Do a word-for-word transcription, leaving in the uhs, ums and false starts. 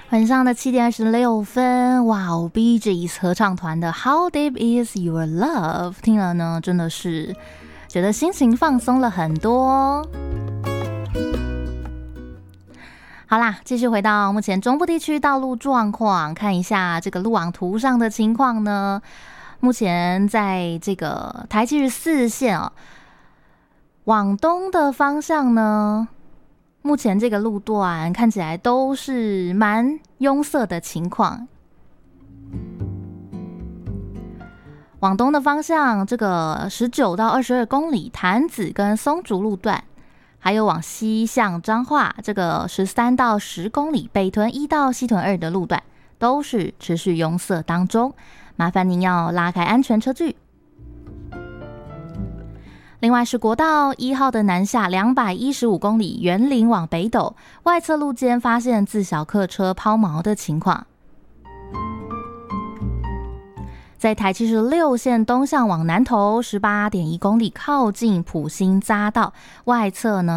晚上的七点二十六分，哇哦 ，Bee Gees 合唱团的 How Deep Is Your Love 听了呢，真的是觉得心情放松了很多。好啦，继续回到目前中部地区道路状况，看一下这个路网图上的情况呢。目前在这个台七十四线哦，往东的方向呢，目前这个路段看起来都是蛮拥塞的情况。往东的方向，这个十九到二十二公里潭子跟松竹路段，还有往西向彰化这个十三到十公里北屯一到西屯二的路段，都是持续拥塞当中，麻烦您要拉开安全车距。另外是国道一号的南下两百一十五公里园林往北斗外侧路间发现自小客车抛锚的情况。在台七十六线东向往南投 十八点一公里靠近埔心匝道外侧呢